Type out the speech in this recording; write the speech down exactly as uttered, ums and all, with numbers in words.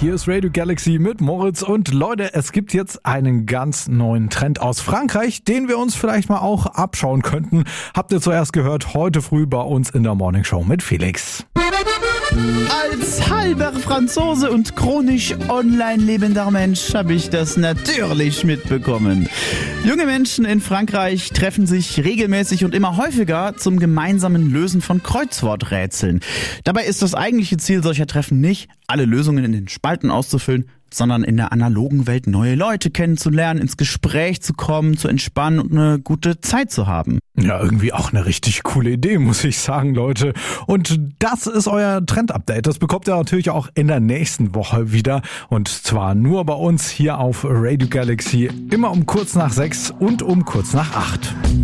Hier ist Radio Galaxy mit Moritz und Leute, es gibt jetzt einen ganz neuen Trend aus Frankreich, den wir uns vielleicht mal auch abschauen könnten. Habt ihr zuerst gehört, heute früh bei uns in der Morning Show mit Felix. Als halber Franzose und chronisch online lebender Mensch habe ich das natürlich mitbekommen. Junge Menschen in Frankreich treffen sich regelmäßig und immer häufiger zum gemeinsamen Lösen von Kreuzworträtseln. Dabei ist das eigentliche Ziel solcher Treffen nicht, alle Lösungen in den Spalten auszufüllen, sondern in der analogen Welt neue Leute kennenzulernen, ins Gespräch zu kommen, zu entspannen und eine gute Zeit zu haben. Ja, irgendwie auch eine richtig coole Idee, muss ich sagen, Leute. Und das ist euer Trend-Update. Das bekommt ihr natürlich auch in der nächsten Woche wieder. Und zwar nur bei uns hier auf Radio Galaxy. Immer um kurz nach sechs und um kurz nach acht.